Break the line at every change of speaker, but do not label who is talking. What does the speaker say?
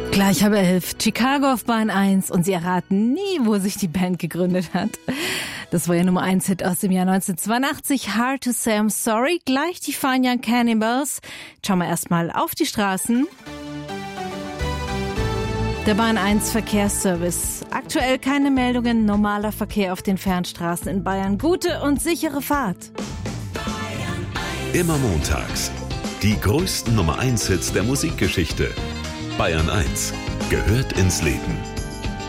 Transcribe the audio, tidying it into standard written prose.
Gleich habe 11, Chicago auf Bahn 1 und Sie erraten nie, wo sich die Band gegründet hat. Das war ja Nummer 1 Hit aus dem Jahr 1982, Hard to Say I'm Sorry, gleich die Fine Young Cannibals. Schauen wir erstmal auf die Straßen. Der Bahn 1 Verkehrsservice. Aktuell keine Meldungen, normaler Verkehr auf den Fernstraßen in Bayern. Gute und sichere Fahrt.
Immer montags. Die größten Nummer 1 Hits der Musikgeschichte. Bayern 1 gehört ins Leben.